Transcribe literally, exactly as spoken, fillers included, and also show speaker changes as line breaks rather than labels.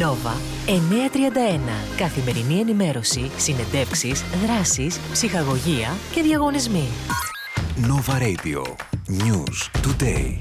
Nova εννιακόσια τριάντα ένα. Καθημερινή ενημέρωση, συνεντεύξεις, δράσεις, ψυχαγωγία και διαγωνισμοί.
Nova Radio. News Today.